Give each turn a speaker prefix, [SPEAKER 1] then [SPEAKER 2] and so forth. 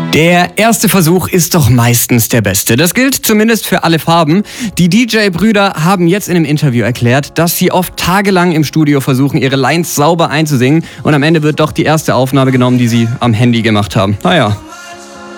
[SPEAKER 1] Der erste Versuch ist doch meistens der beste. Das gilt zumindest für alle Farben. Die DJ-Brüder haben jetzt in einem Interview erklärt, dass sie oft tagelang im Studio versuchen, ihre Lines sauber einzusingen und am Ende wird doch die erste Aufnahme genommen, die sie am Handy gemacht haben. Naja,